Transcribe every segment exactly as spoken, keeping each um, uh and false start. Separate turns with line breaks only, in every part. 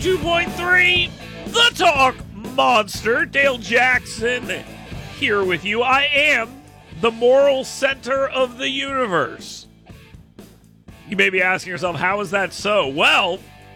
two point three, The Talk Monster. Dale Jackson here with you. I am the moral center of the universe. You may be asking yourself, how is that so? Well,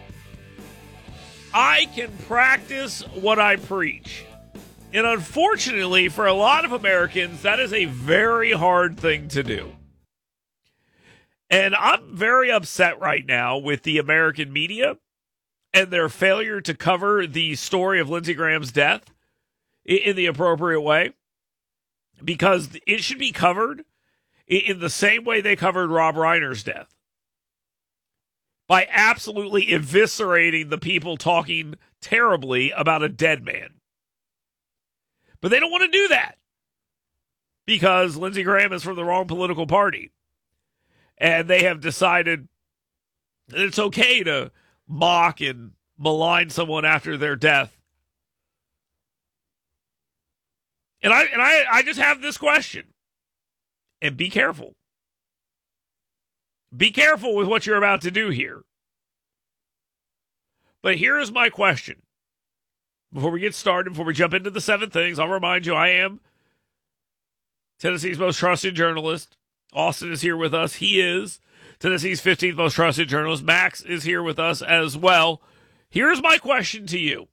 I can practice what I preach. And unfortunately, for a lot of Americans, that is a very hard thing to do. And I'm very upset right now with the American media and their failure to cover the story of Lindsey Graham's death in the appropriate way, because it should be covered in the same way they covered Rob Reiner's death, by absolutely eviscerating the people talking terribly about a dead man. But they don't want to do that because Lindsey Graham is from the wrong political party. And they have decided that it's okay to mock and malign someone after their death. And I and I, I just have this question. And be careful. Be careful with what you're about to do here. But here is my question. Before we get started, before we jump into the seven things, I'll remind you I am Tennessee's most trusted journalist. Austin is here with us. He is Tennessee's fifteenth most trusted journalist. Max is here with us as well. Here's my question to you.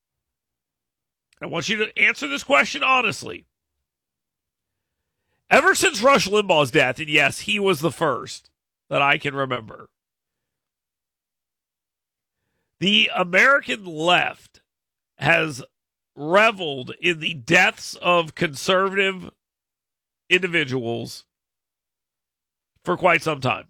I want you to answer this question honestly. Ever since Rush Limbaugh's death, and yes, he was the first that I can remember, the American left has reveled in the deaths of conservative individuals for quite some time.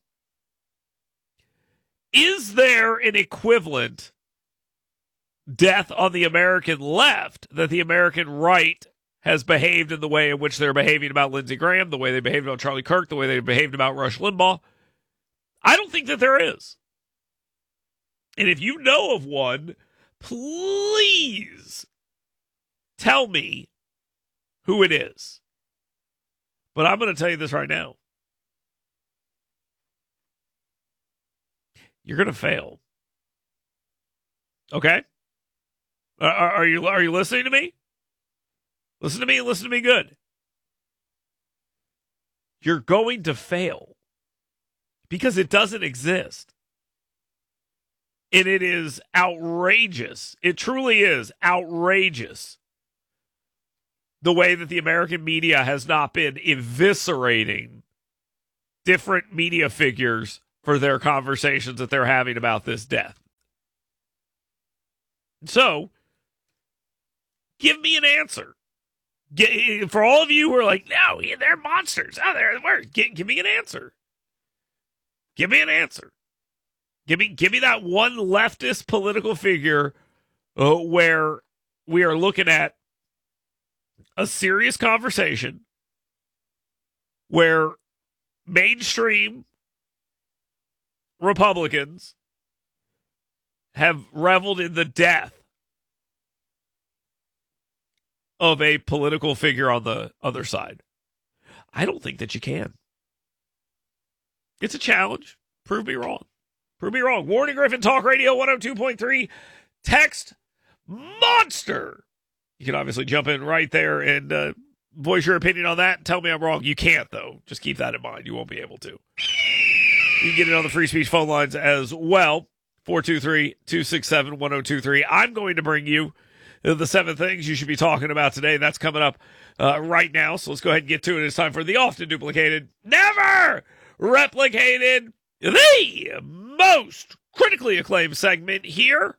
Is there an equivalent death on the American left that the American right has behaved in the way in which they're behaving about Lindsey Graham, the way they behaved about Charlie Kirk, the way they behaved about Rush Limbaugh? I don't think that there is. And if you know of one, please tell me who it is. But I'm going to tell you this right now. You're going to fail. Okay? Are, are you are you listening to me? Listen to me and listen to me good. You're going to fail because it doesn't exist. And it is outrageous. It truly is outrageous the way that the American media has not been eviscerating different media figures for their conversations that they're having about this death. So, give me an answer. Get, for all of you who are like, no, they're monsters. Oh, they're the worst. Give, give me an answer. Give me an answer. Give me, give me that one leftist political figure uh, where we are looking at a serious conversation where mainstream Republicans have reveled in the death of a political figure on the other side. I don't think that you can. It's a challenge. Prove me wrong. Prove me wrong. Warren Griffin Talk Radio one oh two point three. Text monster. You can obviously jump in right there and uh, voice your opinion on that and tell me I'm wrong. You can't, though. Just keep that in mind. You won't be able to. You can get it on the free speech phone lines as well. four two three, two six seven, one oh two three. I'm going to bring you the seven things you should be talking about today. That's coming up uh, right now. So let's go ahead and get to it. It's time for the often duplicated, never replicated, the most critically acclaimed segment here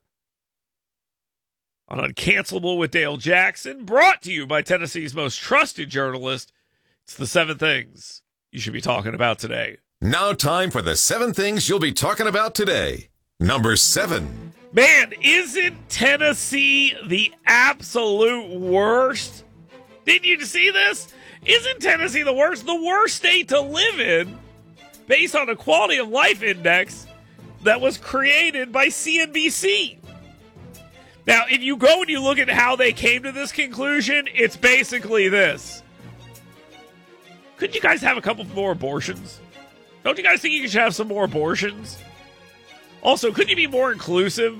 on Uncancelable with Dale Jackson, brought to you by Tennessee's most trusted journalist. It's the seven things you should be talking about today.
Now time for the seven things you'll be talking about today. Number seven.
Man, isn't Tennessee the absolute worst? Didn't you see this? Isn't Tennessee the worst? The worst state to live in based on a quality of life index that was created by C N B C. Now, if you go and you look at how they came to this conclusion, it's basically this. Couldn't you guys have a couple more abortions? Don't you guys think you should have some more abortions? Also, couldn't you be more inclusive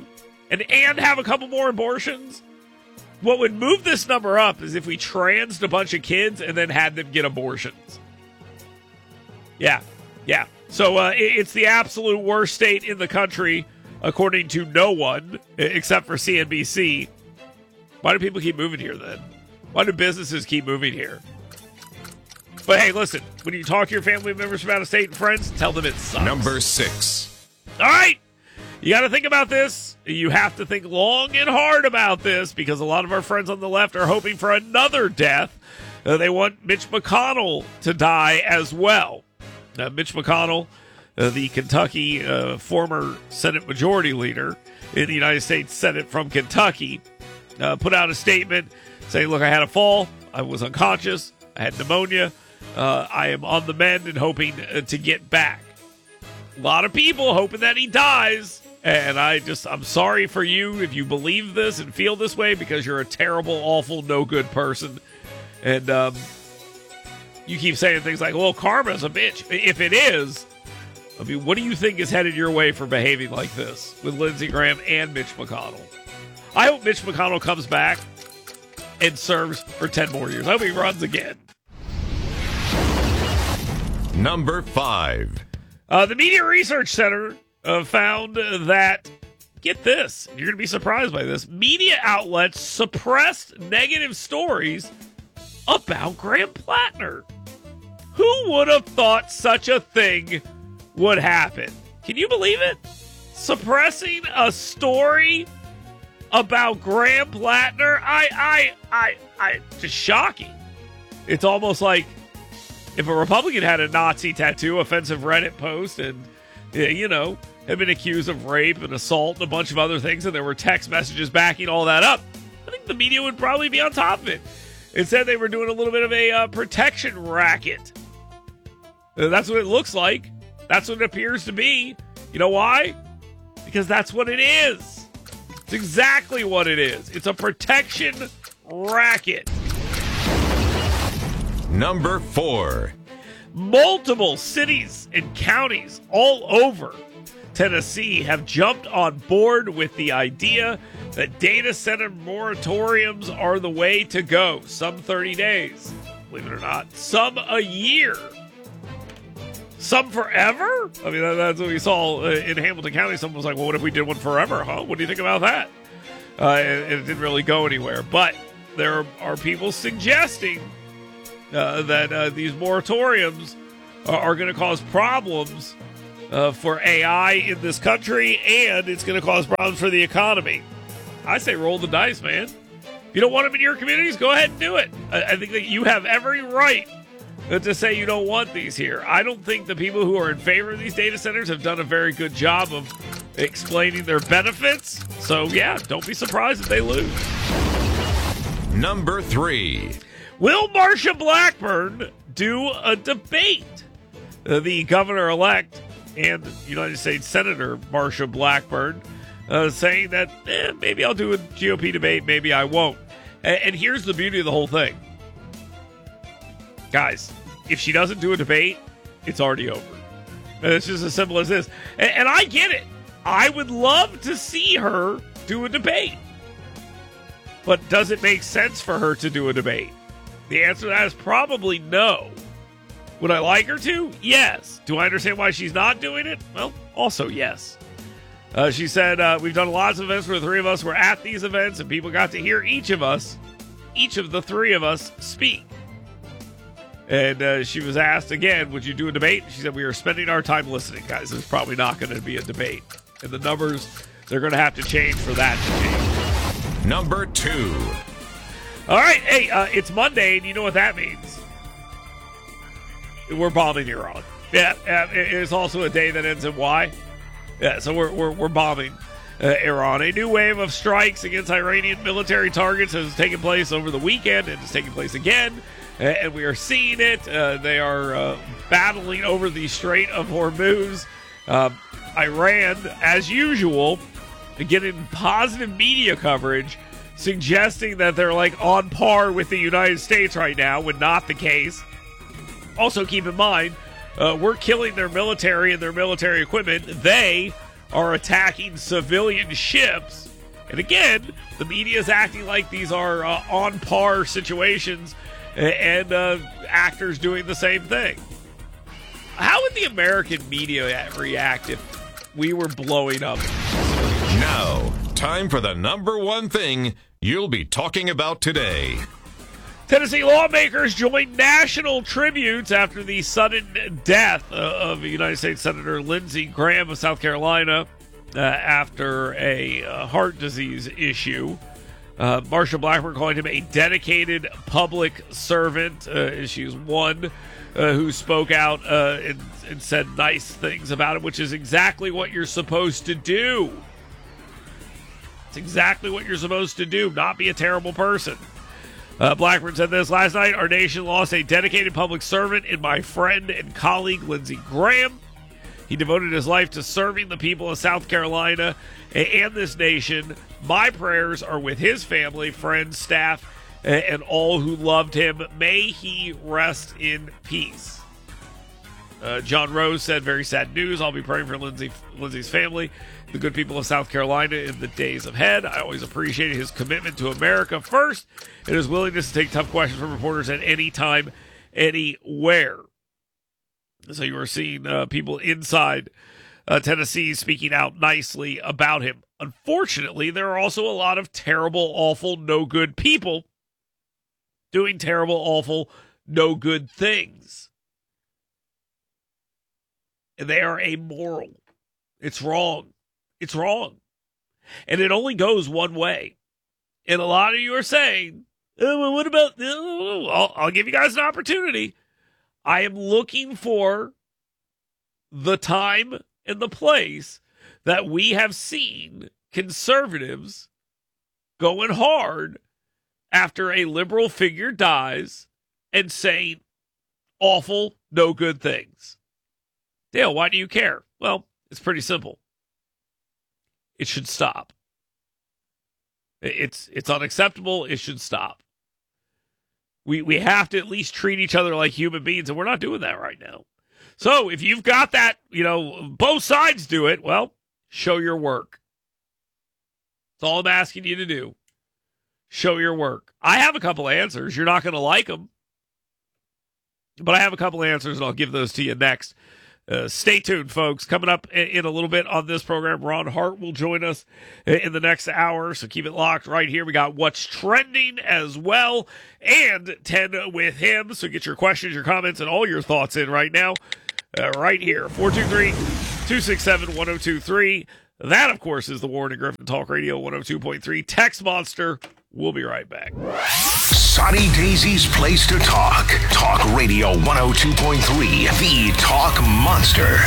and, and have a couple more abortions. What would move this number up is if we transed a bunch of kids and then had them get abortions. Yeah, yeah. So uh, it, it's the absolute worst state in the country, according to no one, except for C N B C. Why do people keep moving here then? Why do businesses keep moving here? But hey, listen, when you talk to your family members from out of state and friends, tell them it sucks.
Number six.
All right. You got to think about this. You have to think long and hard about this because a lot of our friends on the left are hoping for another death. Uh, they want Mitch McConnell to die as well. Uh, Mitch McConnell, uh, the Kentucky uh, former Senate Majority Leader in the United States Senate from Kentucky, uh, put out a statement saying, look, I had a fall. I was unconscious. I had pneumonia. Uh, I am on the mend and hoping uh, to get back. A lot of people hoping that he dies. And I just, I'm sorry for you if you believe this and feel this way because you're a terrible, awful, no good person. And um, you keep saying things like, well, karma's a bitch. If it is, I mean, what do you think is headed your way for behaving like this with Lindsey Graham and Mitch McConnell? I hope Mitch McConnell comes back and serves for ten more years. I hope he runs again.
Number five.
Uh, the Media Research Center uh, found that, get this, you're going to be surprised by this, media outlets suppressed negative stories about Graham Plattner. Who would have thought such a thing would happen? Can you believe it? Suppressing a story about Graham Plattner? I, I, I, I, just shocking. It's almost like if a Republican had a Nazi tattoo, offensive Reddit post, and, you know, had been accused of rape and assault and a bunch of other things, and there were text messages backing all that up, I think the media would probably be on top of it. Instead, they were doing a little bit of a uh, protection racket. Uh, that's what it looks like. That's what it appears to be. You know why? Because that's what it is. It's exactly what it is. It's a protection racket.
Number four.
Multiple cities and counties all over Tennessee have jumped on board with the idea that data center moratoriums are the way to go. Some thirty days, believe it or not. Some a year. Some forever? I mean, that's what we saw in Hamilton County. Someone was like, well, what if we did one forever, huh? What do you think about that? Uh, and it didn't really go anywhere. But there are people suggesting uh, that uh, these moratoriums are, are going to cause problems uh, for A I in this country, and it's going to cause problems for the economy. I say roll the dice, man. If you don't want them in your communities, go ahead and do it. I, I think that you have every right to say you don't want these here. I don't think the people who are in favor of these data centers have done a very good job of explaining their benefits. So, yeah, don't be surprised if they lose.
Number three.
Will Marsha Blackburn do a debate? Uh, the governor-elect and United States Senator Marsha Blackburn uh, saying that eh, maybe I'll do a G O P debate, maybe I won't. And, and here's the beauty of the whole thing. Guys, if she doesn't do a debate, it's already over. And it's just as simple as this. And, and I get it. I would love to see her do a debate. But does it make sense for her to do a debate? The answer to that is probably no. Would I like her to? Yes. Do I understand why she's not doing it? Well, also yes. Uh, she said, uh, we've done lots of events where the three of us were at these events and people got to hear each of us, each of the three of us speak. And uh, she was asked again, would you do a debate? She said, we are spending our time listening, guys. There's probably not going to be a debate. And the numbers, they're going to have to change for that to change.
Number two.
All right. Hey, uh, it's Monday, and you know what that means. We're bombing Iran. Yeah, uh, it's also a day that ends in Y. Yeah, so we're, we're, we're bombing uh, Iran. A new wave of strikes against Iranian military targets has taken place over the weekend, and it's taking place again. And we are seeing it. Uh, they are uh, battling over the Strait of Hormuz. Uh, Iran, as usual, getting positive media coverage, suggesting that they're like on par with the United States right now, when not the case. Also, keep in mind, uh, we're killing their military and their military equipment. They are attacking civilian ships And again, the media is acting like these are uh, on par situations and uh, actors doing the same thing. How would the American media react if we were blowing up?
Now, time for the number one thing you'll be talking about today.
Tennessee lawmakers joined national tributes after the sudden death uh, of United States Senator Lindsey Graham of South Carolina uh, after a uh, heart disease issue. Uh, Marsha Blackburn calling him a dedicated public servant. Uh, she's one uh, who spoke out uh, and, and said nice things about him, which is exactly what you're supposed to do. It's exactly what you're supposed to do, not be a terrible person. Uh, Blackburn said this last night. Our nation lost a dedicated public servant in my friend and colleague, Lindsey Graham. He devoted his life to serving the people of South Carolina and this nation. My prayers are with his family, friends, staff, and all who loved him. May he rest in peace. Uh, John Rose said, very sad news. I'll be praying for Lindsey, Lindsey's family, the good people of South Carolina in the days ahead. I always appreciated his commitment to America first and his willingness to take tough questions from reporters at any time, anywhere. So you were seeing uh, people inside uh, Tennessee speaking out nicely about him. Unfortunately, there are also a lot of terrible, awful, no good people doing terrible, awful, no good things. And they are amoral. It's wrong. It's wrong. And it only goes one way. And a lot of you are saying, oh, well, what about, oh, I'll, I'll give you guys an opportunity. I am looking for the time and the place that we have seen conservatives going hard after a liberal figure dies and saying awful, no good things. Dale, why do you care? Well, it's pretty simple. It should stop. It's it's unacceptable. It should stop. We we have to at least treat each other like human beings, and we're not doing that right now. So if you've got that, you know, both sides do it, well, show your work. That's all I'm asking you to do. Show your work. I have a couple answers. You're not going to like them, but I have a couple answers, and I'll give those to you next. Uh, stay tuned, folks. Coming up in, in a little bit on this program, Ron Hart will join us in the next hour, so keep it locked right here. We got What's Trending as well, and ten with him. So get your questions, your comments, and all your thoughts in right now, uh, right here. four two three, two six seven, one oh two three. That, of course, is the Warren and Griffin Talk Radio one oh two point three Text Monster. We'll be right back.
Sonny Daisy's place to talk. Talk Radio one oh two point three, the Talk Monster.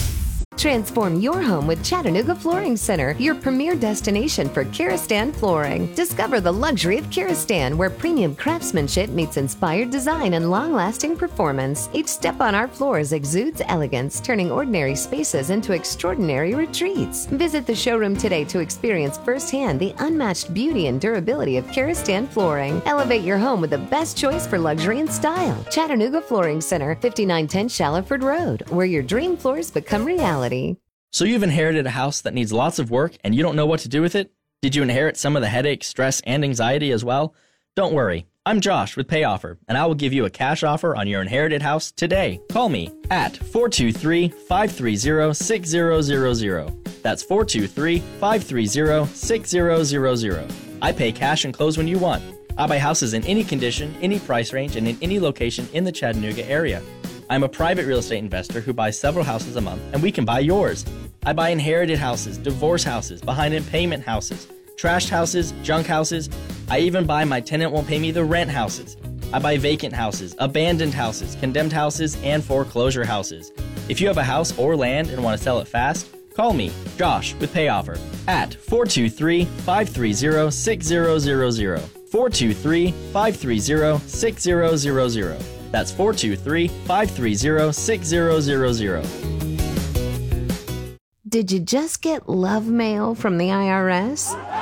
Transform your home with Chattanooga Flooring Center, your premier destination for Kiristan flooring. Discover the luxury of Kiristan, where premium craftsmanship meets inspired design and long-lasting performance. Each step on our floors exudes elegance, turning ordinary spaces into extraordinary retreats. Visit the showroom today to experience firsthand the unmatched beauty and durability of Kiristan flooring. Elevate your home with the best choice for luxury and style. Chattanooga Flooring Center, fifty-nine ten Shallowford Road, where your dream floors become reality.
So you've inherited a house that needs lots of work and you don't know what to do with it? Did you inherit some of the headache, stress, and anxiety as well? Don't worry. I'm Josh with PayOffer, and I will give you a cash offer on your inherited house today. Call me at four two three, five three zero, six zero zero zero. That's four two three, five three zero, six zero zero zero. I pay cash and close when you want. I buy houses in any condition, any price range, and in any location in the Chattanooga area. I'm a private real estate investor who buys several houses a month, and we can buy yours. I buy inherited houses, divorce houses, behind-in-payment houses, trashed houses, junk houses. I even buy my tenant won't pay me the rent houses. I buy vacant houses, abandoned houses, condemned houses, and foreclosure houses. If you have a house or land and want to sell it fast, call me, Josh, with PayOffer at four two three, five three zero, six zero zero zero. four two three, five three zero, six zero zero zero. That's four two three, five three zero, six zero zero zero.
Did you just get love mail from the I R S?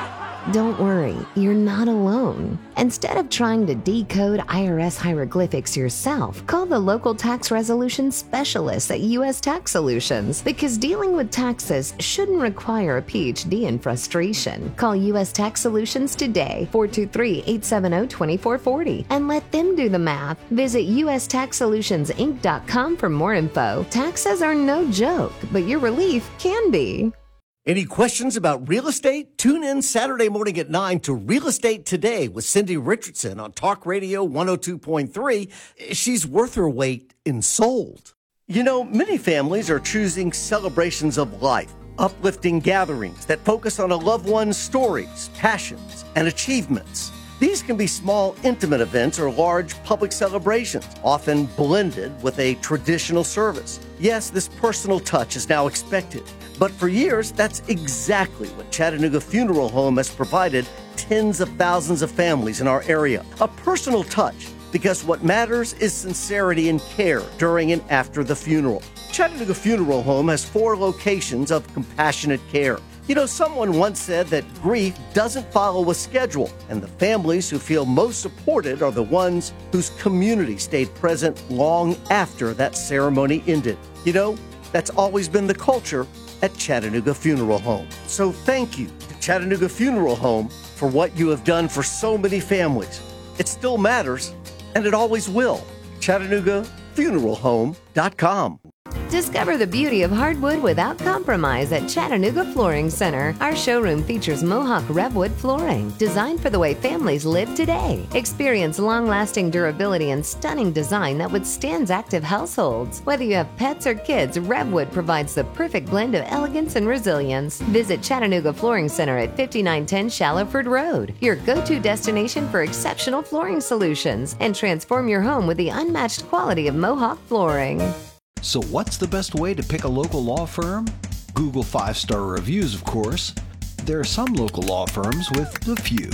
Don't worry, you're not alone. Instead of trying to decode I R S hieroglyphics yourself, call the local tax resolution specialists at U S Tax Solutions, because dealing with taxes shouldn't require a P H D in frustration. Call U S Tax Solutions today, four two three, eight seven zero, two four four zero, and let them do the math. Visit U S tax solutions inc dot com for more info. Taxes are no joke, but your relief can be.
Any questions about real estate? Tune in Saturday morning at nine to Real Estate Today with Cindy Richardson on Talk Radio one oh two point three. She's worth her weight in sold. You know, many families are choosing celebrations of life, uplifting gatherings that focus on a loved one's stories, passions, and achievements. These can be small, intimate events or large public celebrations, often blended with a traditional service. Yes, this personal touch is now expected, but for years, that's exactly what Chattanooga Funeral Home has provided tens of thousands of families in our area. A personal touch, because what matters is sincerity and care during and after the funeral. Chattanooga Funeral Home has four locations of compassionate care. You know, someone once said that grief doesn't follow a schedule, and the families who feel most supported are the ones whose community stayed present long after that ceremony ended. You know, that's always been the culture at Chattanooga Funeral Home. So thank you to Chattanooga Funeral Home for what you have done for so many families. It still matters, and it always will. Chattanooga Funeral Home dot com.
Discover the beauty of hardwood without compromise at Chattanooga Flooring Center. Our showroom features Mohawk Revwood flooring, designed for the way families live today. Experience long-lasting durability and stunning design that withstands active households. Whether you have pets or kids, Revwood provides the perfect blend of elegance and resilience. Visit Chattanooga Flooring Center at fifty-nine ten Shallowford Road, your go-to destination for exceptional flooring solutions, and transform your home with the unmatched quality of Mohawk flooring.
So what's the best way to pick a local law firm? Google five-star reviews, of course. There are some local law firms with a few.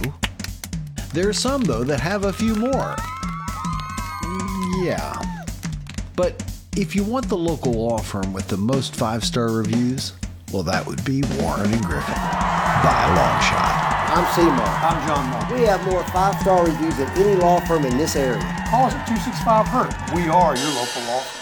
There are some, though, that have a few more. Yeah. But if you want the local law firm with the most five-star reviews, well, that would be Warren and Griffin, by a long shot.
I'm Seymour. I'm John Moore. We have more five-star reviews than any law firm in this area.
Call us at two six five, H U R T. We are your local law firm.